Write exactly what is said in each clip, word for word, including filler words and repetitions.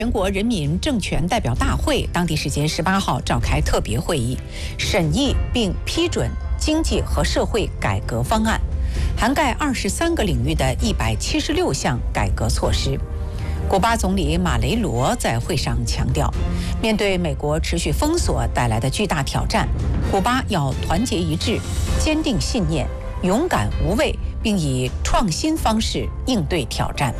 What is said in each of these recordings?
全国人民政权代表大会当地时间十八号召开特别会议，审议并批准经济和社会改革方案，涵盖二十三个领域的一百七十六项改革措施。古巴总理马雷罗在会上强调，面对美国持续封锁带来的巨大挑战，古巴要团结一致，坚定信念，勇敢无畏，并以创新方式应对挑战。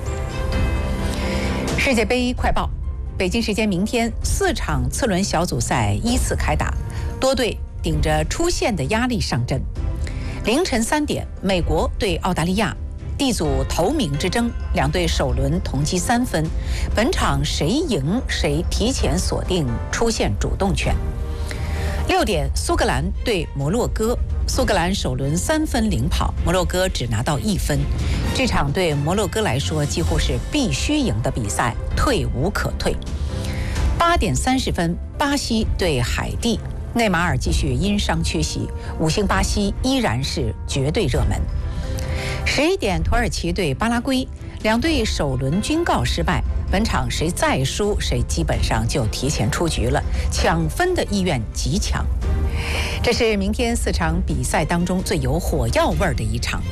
世界杯快报：北京时间明天，四场次轮小组赛依次开打，多队顶着出线的压力上阵。凌晨三点，美国对澳大利亚。D 组头名之争，两队首轮同积三分，本场谁赢谁提前锁定出线主动权。六点，苏格兰对摩洛哥，苏格兰首轮三分领跑，摩洛哥只拿到一分。这场对摩洛哥来说几乎是必须赢的比赛，退无可退。八点三十分，巴西对海地，内马尔继续因伤缺席，五星巴西依然是绝对热门。十一点，土耳其对巴拉圭，两队首轮均告失败，本场谁再输谁基本上就提前出局了，抢分的意愿极强。这是明天四场比赛当中最有火药味儿的一场。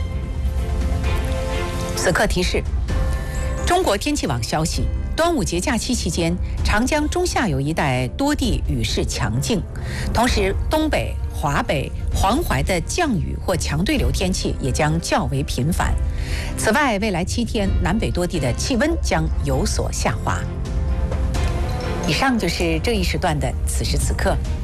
此刻提示：中国天气网消息，端午节假期期间，长江中下游一带多地雨势强劲，同时东北、华北、黄淮的降雨或强对流天气也将较为频繁。此外，未来七天南北多地的气温将有所下滑。以上就是这一时段的此时此刻。